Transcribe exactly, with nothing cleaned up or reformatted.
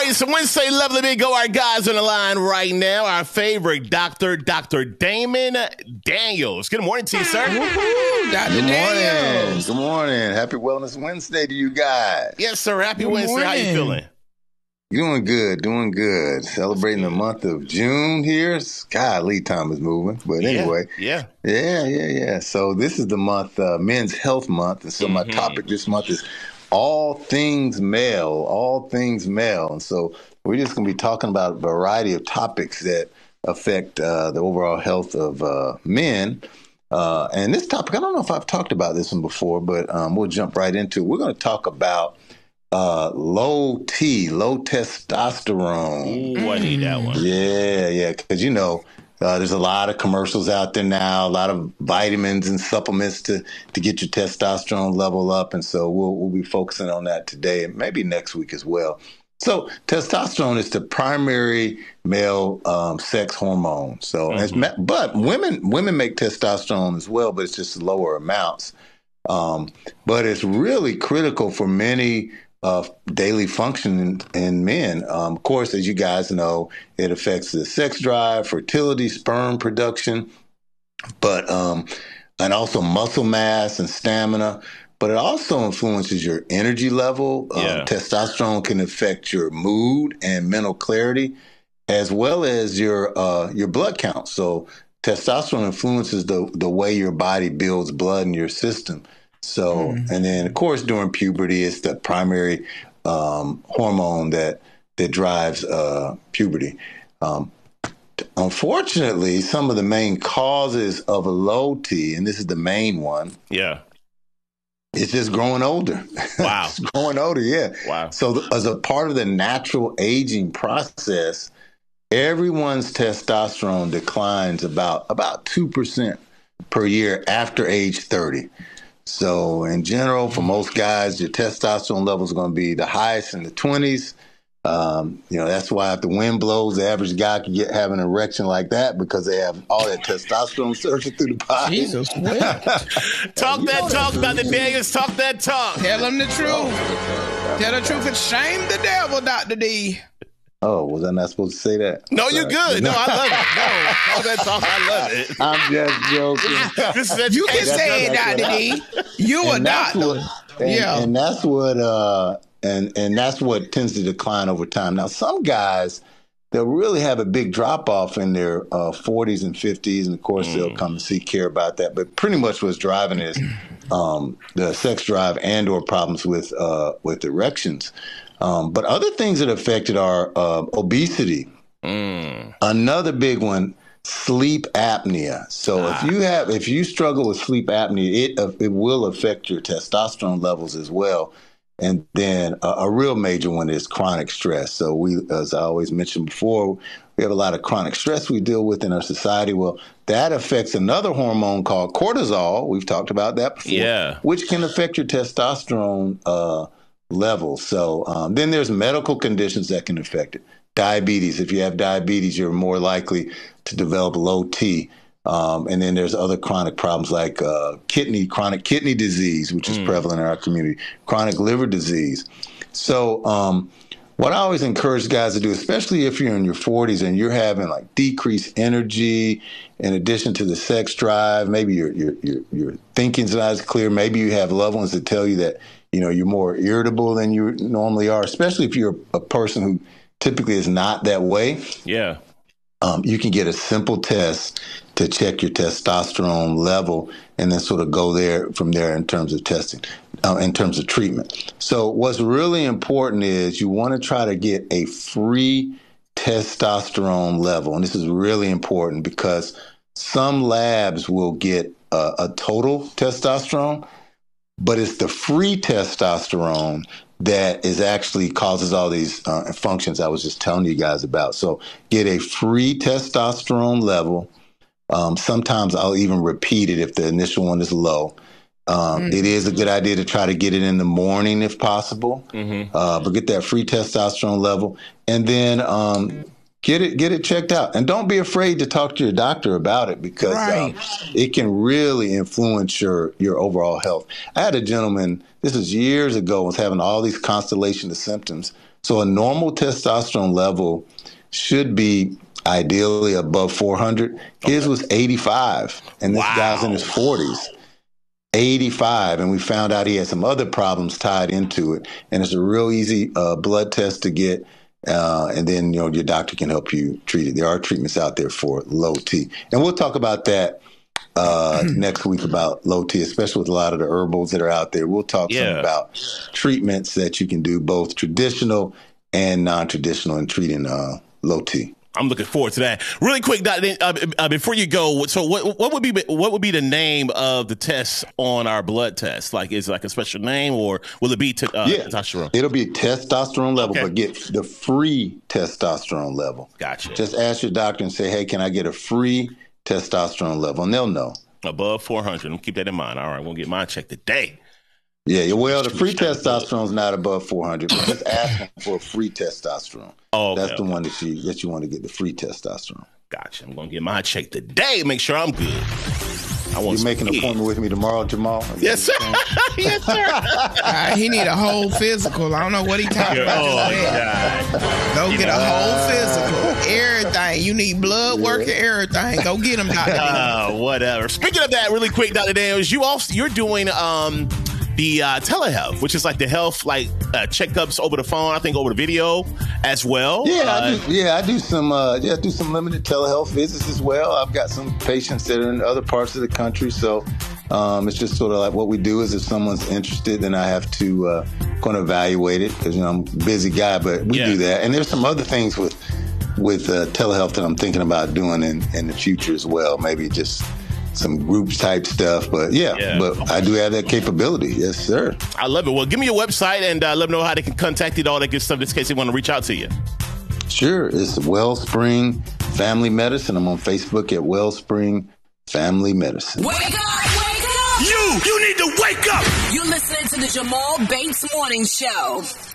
right, so Wednesday, lovely big go. Our guys on the line right now. Our favorite doctor, Doctor Damon Daniels. Good morning to you, sir. Woo-hoo, Doctor Good Daniels. morning. Good morning. Happy Wellness Wednesday to you guys. Yes, sir. Happy Good Wednesday. How you morning. feeling? Doing good, doing good. Celebrating the month of June here. Golly, time is moving. But anyway. Yeah. Yeah, yeah, yeah. So this is the month, uh, Men's Health Month. And so my Mhm. topic this month is all things male, all things male. And so we're just going to be talking about a variety of topics that affect uh, the overall health of uh, men. Uh, and this topic, I don't know if I've talked about this one before, but um, we'll jump right into it. We're going to talk about uh, low T, low testosterone. Ooh, I need that one. Yeah, yeah, because, you know, uh, there's a lot of commercials out there now, a lot of vitamins and supplements to, to get your testosterone level up. And so we'll, we'll be focusing on that today and maybe next week as well. So testosterone is the primary male um, sex hormone. So, Mhm. as ma- but women women make testosterone as well, but it's just lower amounts. Um, but it's really critical for many uh, daily functioning in men. Um, of course, as you guys know, it affects the sex drive, fertility, sperm production, but um, and also muscle mass and stamina. But it also influences your energy level. Um, Yeah. Testosterone can affect your mood and mental clarity, as well as your uh, your blood count. So testosterone influences the the way your body builds blood in your system. So, and then of course during puberty, it's the primary um, hormone that that drives uh, puberty. Um, unfortunately, some of the main causes of a low T, and this is the main one, Yeah. it's just growing older. Wow. It's growing older, yeah. Wow. So th- as a part of the natural aging process, everyone's testosterone declines about about two percent per year after age thirty. So in general, for most guys, your testosterone level is going to be the highest in the twenties. Um, you know, that's why if the wind blows, the average guy can get have an erection like that because they have all that testosterone surging through the body. Jesus, what? Talk that talk, Doctor Daniels. Talk that talk. Tell him the truth. Tell the truth and shame the devil, Doctor D. Oh, was I not supposed to say that? No, you're Sorry. good. No, I love it. No, talk that talk. I love it. I'm just joking. This is You can education. say it, that's Doctor what D. You a And that's doctor. what, and, Yeah. and that's what, uh, and and that's what tends to decline over time. Now, some guys, they'll really have a big drop off in their uh, forties and fifties, and of course, they'll come and seek care about that. But pretty much what's driving is um, the sex drive and or problems with uh, with erections. Um, but other things that affected are uh, obesity. Mm. Another big one, sleep apnea. So Ah. if you have, if you struggle with sleep apnea, it uh, it will affect your testosterone levels as well. And then a, a real major one is chronic stress. So we, as I always mentioned before, we have a lot of chronic stress we deal with in our society. Well, that affects another hormone called cortisol. We've talked about that before, Yeah. which can affect your testosterone uh, levels. So um, then there's medical conditions that can affect it. Diabetes. If you have diabetes, you're more likely to develop low T. Um, and then there's other chronic problems like uh, kidney, chronic kidney disease, which is Mm. prevalent in our community, chronic liver disease. So um, what I always encourage guys to do, especially if you're in your forties and you're having like decreased energy, in addition to the sex drive, maybe your your your, your thinking's not as clear. Maybe you have loved ones that tell you that you know you're more irritable than you normally are, especially if you're a person who typically is not that way. Yeah. Um, you can get a simple test to check your testosterone level and then sort of go there from there in terms of testing, uh, in terms of treatment. So what's really important is you want to try to get a free testosterone level. And this is really important because some labs will get a, a total testosterone, but it's the free testosterone that is actually causes all these uh, functions I was just telling you guys about. So get a free testosterone level. Um, sometimes I'll even repeat it if the initial one is low. Um, Mm. It is a good idea to try to get it in the morning if possible, Mm-hmm. uh, but get that free testosterone level. And then um, Get it, get it checked out, and don't be afraid to talk to your doctor about it because Right. um, it can really influence your your overall health. I had a gentleman. This was years ago. Was having all these constellation of symptoms. So a normal testosterone level should be ideally above four hundred. His was eighty-five, and this Wow. guy's in his forties. eighty-five, and we found out he had some other problems tied into it. And it's a real easy uh, blood test to get. Uh, and then, you know, your doctor can help you treat it. There are treatments out there for low T. And we'll talk about that uh, next week about low T, especially with a lot of the herbals that are out there. We'll talk Yeah. some about treatments that you can do, both traditional and non-traditional, in treating uh, low T. I'm looking forward to that. Really quick, Doctor Uh, uh, before you go, so what what would be what would be the name of the test on our blood test? Like, is it like a special name, or will it be t- uh, Yeah, testosterone? it'll be testosterone level, Okay. but get the free testosterone level. Gotcha. Just ask your doctor and say, hey, can I get a free testosterone level? And they'll know. Above four hundred. I'm keep that in mind. All right, we'll get mine checked today. Yeah, well, the free testosterone is not above four hundred, but just ask them for a free testosterone. Oh, okay, That's the okay. one that you that you want to get, the free testosterone. Gotcha. I'm gonna get mine checked today. Make sure I'm good. I want You some make an kids. appointment with me tomorrow, Jamal? Yes, sir. yes, sir. Uh, he need a whole physical. I don't know what he talking about. Oh just then. God. Go You get know. a whole physical. Everything. You need blood work and everything. Go get him, Doctor D. Uh, whatever. Speaking of that, really quick, Doctor Daniels, you also you're doing um the uh, telehealth, which is like the health like uh, checkups over the phone. I think over the video as well. Yeah, Uh, I do, yeah, I do some uh, yeah, I do some limited telehealth visits as well. I've got some patients that are in other parts of the country, so um, it's just sort of like what we do is if someone's interested, then I have to uh, kind of evaluate it because you know I'm a busy guy, but we Yeah. do that. And there's some other things with with uh, telehealth that I'm thinking about doing in, in the future as well. Maybe just some groups type stuff, but yeah, Yeah. but I do have that capability. Yes, sir. I love it. Well, give me your website and uh, let them know how they can contact you, all that good stuff, in case they want to reach out to you. Sure. It's Wellspring Family Medicine. I'm on Facebook at Wellspring Family Medicine. Wake up! Wake up! You, you need to wake up. You're listening to the Jamal Bates Morning Show.